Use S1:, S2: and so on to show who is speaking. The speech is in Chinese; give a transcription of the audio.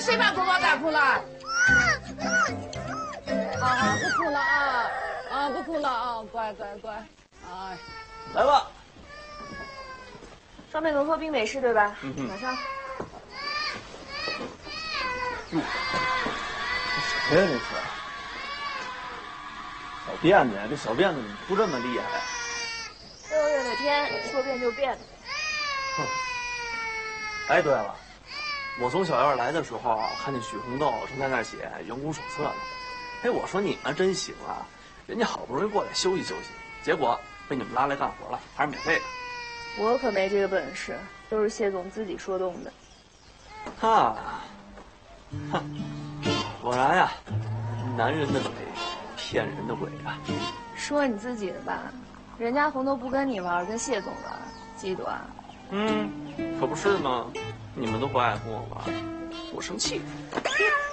S1: 谁把哥哥赶出来？啊，不哭了啊，不哭了啊，乖乖乖，哎，
S2: 来吧。
S3: 上面能喝冰美式对吧？马上。
S2: 哟，这谁呀？这是小辫子呀？这小辫子怎么出这么厉害呀
S3: 6月那天说变就变。
S2: 哼。哎，对了，我从小院来的时候，我看见许红豆正在那儿写员工手册呢。哎，我说你们真行啊，人家好不容易过来休息休息，结果被你们拉来干活了，还是免费的。
S3: 我可没这个本事，都是谢总自己说动的。
S2: 哼，果然呀，男人的嘴骗人的鬼啊！
S3: 说你自己的吧，人家红豆不跟你玩，跟谢总玩，记住啊。
S2: 可不是吗？你们都不爱跟我玩，我生气。